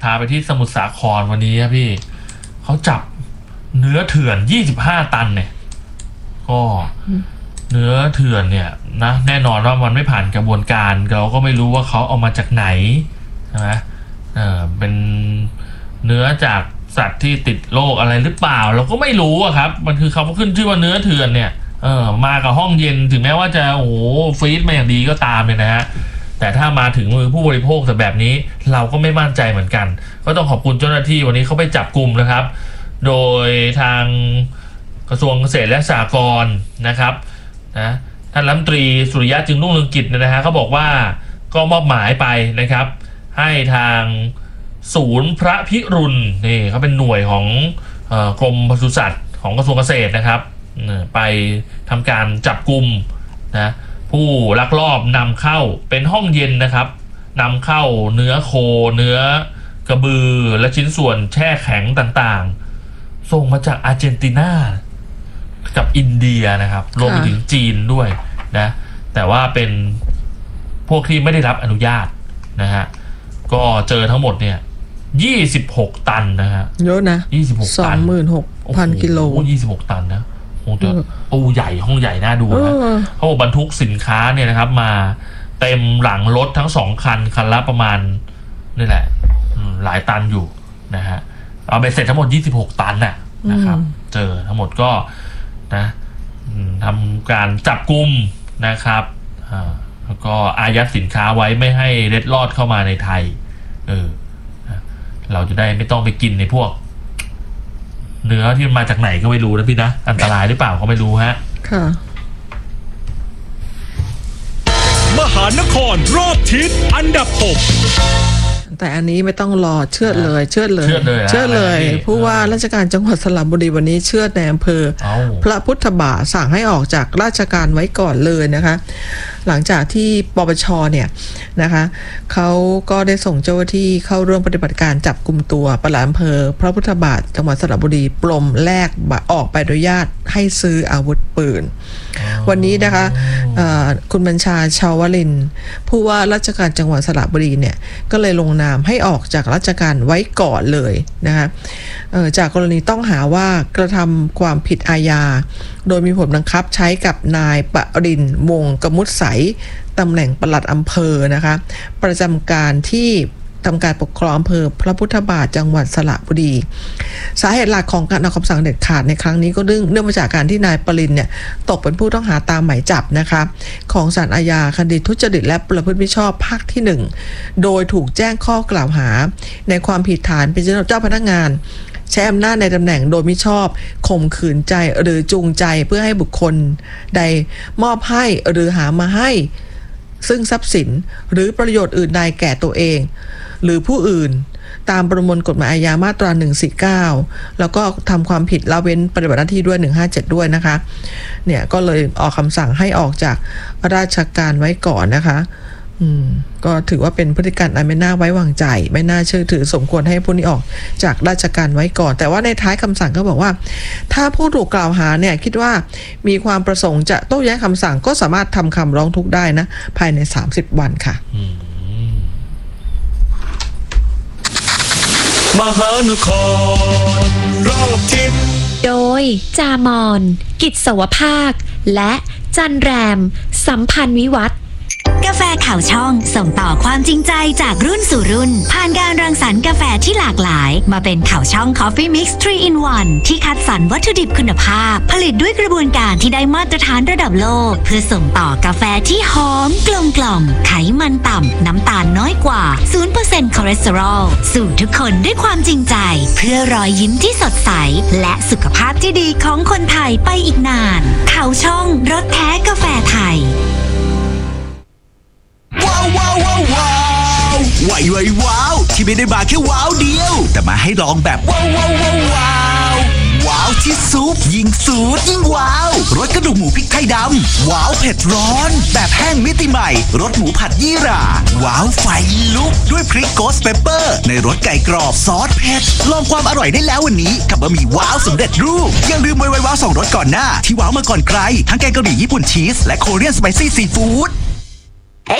พาไปที่สมุทรสาครวันนี้ครับพี่เขาจับเนื้อเถื่อน25 ตันเนี่ยก็เนื้อเถื่อนเนี่ยนะแน่นอนว่ามันไม่ผ่านกระบวนการเราก็ไม่รู้ว่าเขาเอามาจากไหนใช่ไหมเป็นเนื้อจากสัตว์ที่ติดโรคอะไรหรือเปล่าเราก็ไม่รู้อะครับมันคือเขาขึ้นชื่อว่าเนื้อเถื่อนเนี่ยมากับห้องเย็นถึงแม้ว่าจะโอ้โหฟรีซมาอย่างดีก็ตามเนี่ยนะฮะแต่ถ้ามาถึงมือผู้บริโภคแต่แบบนี้เราก็ไม่มั่นใจเหมือนกันก็ต้องขอบคุณเจ้าหน้าที่วันนี้เขาไปจับกลุ่มนะครับโดยทางกระทรวงเกษตรและสหกรณ์นะครับนะท่านรัฐมนตรีสุริยะจึงรุ่งเรืองกิจนะฮะเขาบอกว่าก็มอบหมายไปนะครับให้ทางศูนย์พระพิรุณนี่เขาเป็นหน่วยของกรมปศุสัตว์ของกระทรวงเกษตรนะครับไปทำการจับกุมนะผู้ลักลอบนำเข้าเป็นห้องเย็นนะครับนำเข้าเนื้อโคเนื้อกระบือและชิ้นส่วนแช่แข็งต่างๆส่งมาจากอาร์เจนตินากับอินเดียนะครับรวมไปถึงจีนด้วยนะแต่ว่าเป็นพวกที่ไม่ได้รับอนุญาตนะฮะก็เจอทั้งหมดเนี่ย26 ตันนะฮะเยอะนะ26 ตัน 26,000 กิโล 26 ตันนะคงจะตู้ใหญ่ห้องใหญ่น่าดูนะเขาบอกบรรทุกสินค้าเนี่ยนะครับมาเต็มหลังรถทั้ง2 คันละประมาณนี่แหละหลายตันอยู่นะฮะเอาไปเสร็จทั้งหมด26 ตันน่ะนะครับเจอทั้งหมดก็นะทำการจับกุมนะครับแล้วก็อายัดสินค้าไว้ไม่ให้เล็ดลอดเข้ามาในไทยเราจะได้ไม่ต้องไปกินในพวกเนื้อที่มาจากไหนก็ไม่รู้นะพี่นะอันตรายหรือเปล่าก็ไม่รู้ฮะค่ะมหานครรอบทิศอันดับ 6 แต่อันนี้ไม่ต้องรอเชื่อเลยผู้ว่าราชการจังหวัดสระบุรีวันนี้เชื่อในอำเภอพระพุทธบาทสั่งให้ออกจากราชการไว้ก่อนเลยนะคะหลังจากที่ปปช.เนี่ยนะคะเขาก็ได้ส่งเจ้าหน้าที่เข้าร่วมปฏิบัติการจับกุมตัวปลัดอำเภอพระพุทธบาทจังหวัดสระบุรีปลมแลกออกใบอนุญาตให้ซื้ออาวุธปืนวันนี้นะคะคุณบัญชาชาวลินผู้ว่าราชการจังหวัดสระบุรีเนี่ยก็เลยลงนามให้ออกจากราชการไว้ก่อนเลยนะคะจากกรณีต้องหาว่ากระทำความผิดอาญาโดยมีผลบังคับใช้กับนายปรินทร์วงศ์กมุษใสตำแหน่งปลัดอำเภอนะคะประจำการที่ทำการปกครองอำเภอพระพุทธบาทจังหวัดสระบุรีสาเหตุหลักของการออกคำสั่งเด็ดขาดในครั้งนี้ก็เนื่องมาจากการที่นายปรินทร์เนี่ยตกเป็นผู้ต้องหาตามหมายจับนะคะของศาลอาญาคดีทุจริตและประพฤติมิชอบภาคที่1โดยถูกแจ้งข้อกล่าวหาในความผิดฐานเป็นเจ้าพนักงานใช้อำนาจในตำแหน่งโดยมิชอบข่มขืนใจหรือจูงใจเพื่อให้บุคคลใดมอบให้หรือหามาให้ซึ่งทรัพย์สินหรือประโยชน์อื่นใดแก่ตัวเองหรือผู้อื่นตามประมวลกฎหมายอาญามาตรา149แล้วก็ทำความผิดละเว้นปฏิบัติหน้าที่ด้วย157ด้วยนะคะเนี่ยก็เลยออกคำสั่งให้ออกจากราชการไว้ก่อนนะคะก็ถือว่าเป็นพฤติการอันไม่น่าไว้วางใจไม่น่าเชื่อถือสมควรให้ผู้นี้ออกจากราชการไว้ก่อนแต่ว่าในท้ายคำสั่งก็บอกว่าถ้าผู้ถูกกล่าวหาเนี่ยคิดว่ามีความประสงค์จะโต้แย้งคำสั่งก็สามารถทำคำร้องทุกข์ได้นะภายใน30 วันค่ะมหานครรอบทิศโดยจามอนกิจสวภาคและจันแรมสัมพันธ์วิวัฒน์กาแฟข่าวช่องส่งต่อความจริงใจจากรุ่นสู่รุ่นผ่านการรังสรรค์กาแฟที่หลากหลายมาเป็นข่าวช่อง Coffee Mix 3 in 1 ที่คัดสรรวัตถุดิบคุณภาพผลิตด้วยกระบวนการที่ได้มาตรฐานระดับโลกเพื่อส่งต่อกาแฟที่หอมกลมกล่อมไขมันต่ำน้ำตาลน้อยกว่า 0% คอเลสเตอรอลสู่ทุกคนด้วยความจริงใจเพื่อรอยยิ้มที่สดใสและสุขภาพที่ดีของคนไทยไปอีกนานข่าวช่องรสแท้กาแฟไทยว้าวที่ไม่ได้มาแค่ว้าวเดียวแต่มาให้ลองแบบว้าวที่ซุปยิ่งสูตรยิ่งว้าวรสกระดูกหมูพริกไทยดำว้าวเผ็ดร้อนแบบแห้งมิติใหม่รสหมูผัดยี่หร่าว้าวไฟลุกด้วยพริกโกสเปปเปอร์ในรสไก่กรอบซอสเผ็ดลองความอร่อยได้แล้ววันนี้กับบะหมี่ว้าวสำเร็จรูปอย่าลืมว้าว2 รสก่อนหน้าที่ว้าวมาก่อนใครทั้งแกงกะหรี่ญี่ปุ่นชีสและโคเรียนสไปซี่ซีฟู้ด